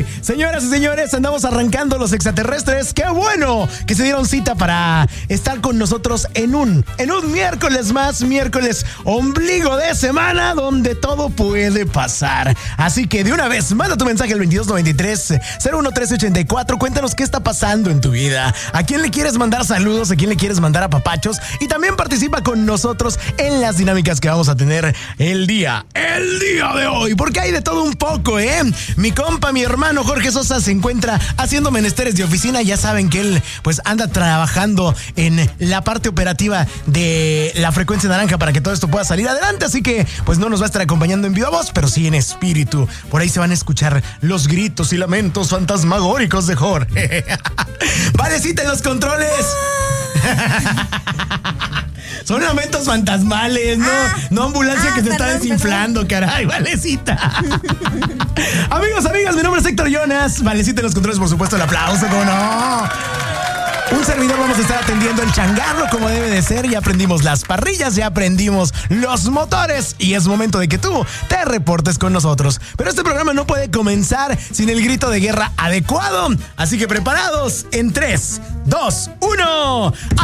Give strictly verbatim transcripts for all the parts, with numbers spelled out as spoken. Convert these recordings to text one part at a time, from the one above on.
Señoras y señores, andamos arrancando los extraterrestres. ¡Qué bueno que se dieron cita para estar con nosotros en un, en un miércoles más, miércoles ombligo de semana, donde todo puede pasar! Así que de una vez, manda tu mensaje al veintidós noventa y tres, cero uno trece ochenta y cuatro. Cuéntanos qué está pasando en tu vida. ¿A quién le quieres mandar saludos? ¿A quién le quieres mandar apapachos? Y también participa con nosotros en las dinámicas que vamos a tener el día, el día de hoy. Porque hay de todo un poco, ¿eh? Mi compa, mi hermano Jorge Sosa se encuentra haciendo menesteres de oficina. Ya saben que él pues anda trabajando en la parte operativa de la frecuencia naranja para que todo esto pueda salir adelante. Así que pues no nos va a estar acompañando en viva voz, pero sí en espíritu. Por ahí se van a escuchar los gritos y lamentos fantasmagóricos de Jorge. Valecita en los controles. Son lamentos fantasmales, no, ah, no ambulancia ah, que se perdón, está desinflando, perdón. Caray, Valecita. Amigos, amigas, mi nombre es Héctor Jonas. Valecita en los controles, por supuesto, el aplauso, ¿cómo no? Un servidor, vamos a estar atendiendo el changarro como debe de ser. Ya aprendimos las parrillas, ya aprendimos los motores y es momento de que tú te reportes con nosotros. Pero este programa no puede comenzar sin el grito de guerra adecuado. Así que preparados en tres, dos, uno.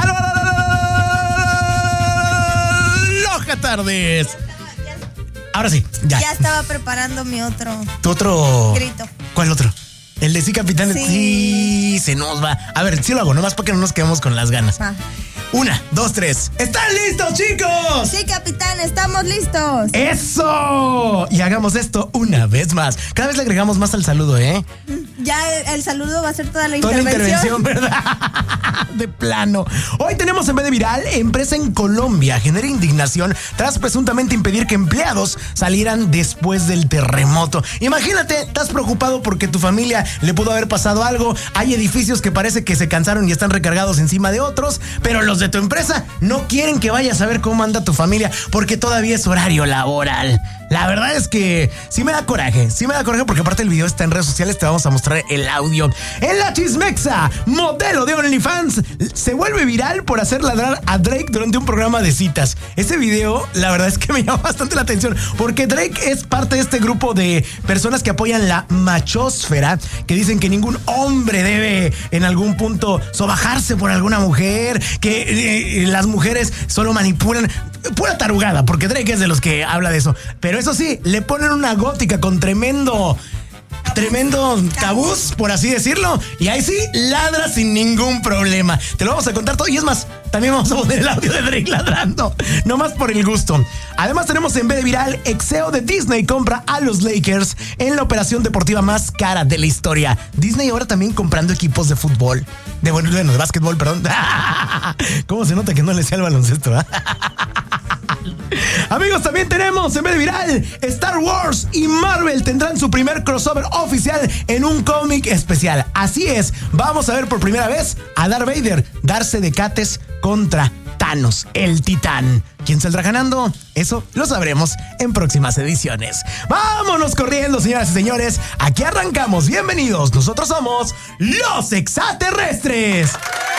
¡Aloha, tardes! Ahora sí, ya. Ya estaba preparando mi otro... ¿Tu otro...? Grito. ¿Cuál otro? El de sí, capitán. Sí. Sí, se nos va. A ver, sí lo hago, nomás para que no nos quedemos con las ganas. Ah. Una, dos, tres. ¿Están listos, chicos? Sí, capitán, estamos listos. ¡Eso! Y hagamos esto una vez más. Cada vez le agregamos más al saludo, ¿eh? Ya el, el saludo va a ser toda la toda intervención. Toda la intervención, ¿verdad? De plano. Hoy tenemos en vez de viral, empresa en Colombia genera indignación tras presuntamente impedir que empleados salieran después del terremoto. Imagínate, estás preocupado porque tu familia le pudo haber pasado algo. Hay edificios que parece que se cansaron y están recargados encima de otros, pero los de tu empresa no quieren que vayas a ver cómo anda tu familia porque todavía es horario laboral. La verdad es que sí me da coraje, sí me da coraje porque aparte el video está en redes sociales, te vamos a mostrar el audio. En la chismexa, modelo de OnlyFans se vuelve viral por hacer ladrar a Drake durante un programa de citas. Ese video, la verdad es que me llama bastante la atención porque Drake es parte de este grupo de personas que apoyan la machósfera, que dicen que ningún hombre debe en algún punto sobajarse por alguna mujer, que eh, las mujeres solo manipulan. Pura tarugada, porque Drake es de los que habla de eso. Pero eso sí, le ponen una gótica con tremendo... Tremendo tabús, por así decirlo. Y ahí sí, ladra sin ningún problema. Te lo vamos a contar todo. Y es más, también vamos a poner el audio de Drake ladrando. Nomás por el gusto. Además tenemos en vez de viral, Exeo de Disney compra a los Lakers en la operación deportiva más cara de la historia. Disney ahora también comprando equipos de fútbol. De bueno, de básquetbol, perdón. ¿Cómo se nota que no le sea el baloncesto? ¿Eh? Amigos, también tenemos en vez de viral, Star Wars y Marvel tendrán su primer crossover oficial en un cómic especial. Así es, vamos a ver por primera vez a Darth Vader darse de cates contra Thanos, el titán. ¿Quién saldrá ganando? Eso lo sabremos en próximas ediciones. Vámonos corriendo, señoras y señores. Aquí arrancamos. Bienvenidos. Nosotros somos los extraterrestres.